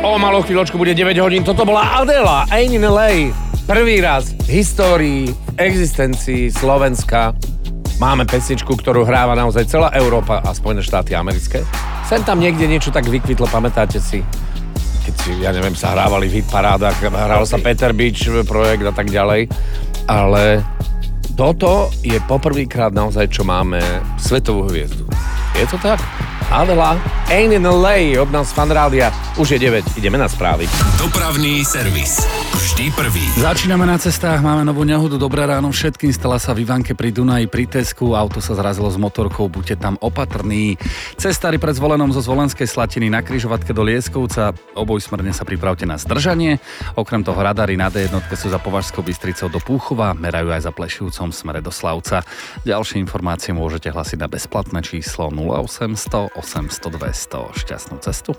O malú chvíľočku bude 9 hodín. Toto bola Adela, Ain't in LA. Prvý raz v histórii, v existencii Slovenska máme pesničku, ktorú hráva naozaj celá Európa a Spojené štáty americké. Sem tam niekde niečo tak vykvitlo, pamätáte si? Keď si, ja neviem, sa hrávali v hitparádach, hral sa Peter Beach projekt a tak ďalej. Ale toto je poprvýkrát naozaj, čo máme svetovú hviezdu. Je to tak? Adela, Ain't in LA od nás Fan Rádia. Už je 9, ideme na správy. Dopravný servis. Vždy prvý. Začíname na cestách, máme novú nehodu. Dobré ráno všetkým. Stala sa v Ivanke pri Dunaji pri Tesku. Auto sa zrazilo s motorkou, buďte tam opatrní. Cestári pred Zvolenom zo Zvolenskej Slatiny na križovatke do Lieskovca. Obojsmerne sa pripravte na zdržanie. Okrem toho radary na D1 sú za Považskou Bystricou do Púchova, merajú aj za Plešivcom smere do Slavca. Ďalšie informácie môžete hlasiť na bezplatné číslo 0800 800 200. Šťastnú cestu.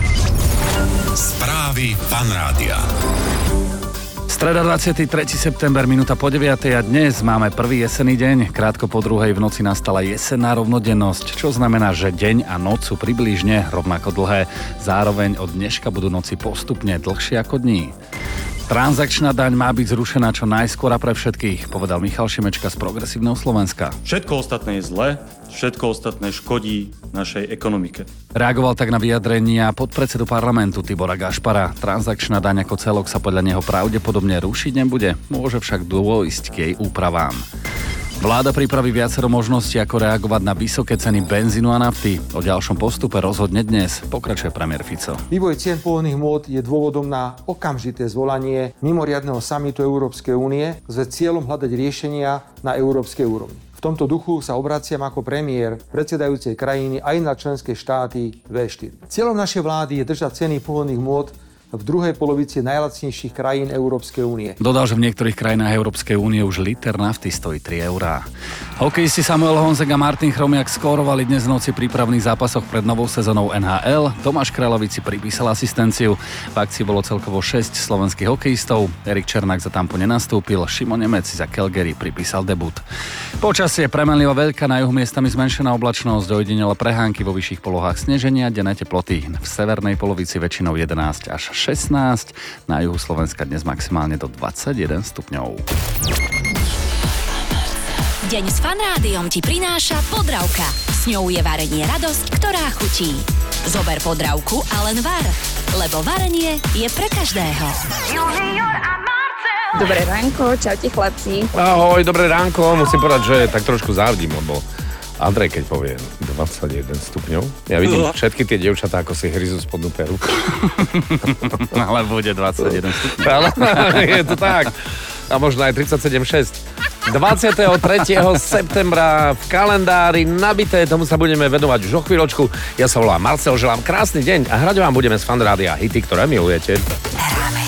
Správy Fan Rádia. Streda 23. september, minúta po 9. a dnes máme prvý jesenný deň. Krátko po druhej v noci nastala jesenná rovnodennosť, čo znamená, že deň a noc sú približne rovnako dlhé. Zároveň od dneška budú noci postupne dlhšie ako dní. Transakčná daň má byť zrušená čo najskôr a pre všetkých, povedal Michal Šimečka z Progresívneho Slovenska. Všetko ostatné je zle, všetko ostatné škodí našej ekonomike. Reagoval tak na vyjadrenia podpredsedu parlamentu Tibora Gašpara. Transakčná daň ako celok sa podľa neho pravdepodobne rušiť nebude, môže však dôjsť k jej úpravám. Vláda pripraví viacero možností, ako reagovať na vysoké ceny benzínu a nafty. O ďalšom postupe rozhodne dnes, pokračuje premiér Fico. Vývoj cien pohonných hmôt je dôvodom na okamžité zvolanie mimoriadneho samitu Európskej únie s cieľom hľadať riešenia na európskej úrovni. V tomto duchu sa obraciam ako premiér predsedajúcej krajiny aj na členské štáty V4. Cieľom našej vlády je držať ceny pohonných hmôt v druhej polovici najlacnejších krajín Európskej únie. Dodal, že v niektorých krajinách Európskej únie už liter nafty stojí 3 eurá. Hokejisti Samuel Honzek a Martin Chromiak skórovali dnes v noci prípravných zápasoch pred novou sezónou NHL. Tomáš Kráľovici pripísal asistenciu. V akcii bolo celkovo 6 slovenských hokejistov. Erik Černák za Tampu nenastúpil, Šimon Nemec za Calgary pripísal debut. Počasie premenlivo veľká, na juhu miestami zmenšená oblačnosť, ojedinele prehánky, vo vyšších polohách sneženia, denné teploty v severnej polovici väčšinou 11 až 16, na juhu Slovenska dnes maximálne do 21 stupňov. Deň s Fan Rádiom ti prináša Podravka. S ňou je varenie radosť, ktorá chutí. Zober Podravku a len var, lebo varenie je pre každého. Dobré ránko, čaute chlapci. Ahoj, dobré ránko. Musím povedať, že tak trošku závidím, lebo Andrej, keď povie 21 stupňov, ja vidím všetky tie dievčatá, ako si hryzú spodnú peru. Ale bude 21 stupňov. Ale je to tak. A možno aj 37,6. 23. septembra v kalendári nabité, tomu sa budeme venovať už o chvíľočku. Ja sa volám Marcel, želám krásny deň a hrať vám budeme z Fan Rádia hity, ktoré milujete. Hráme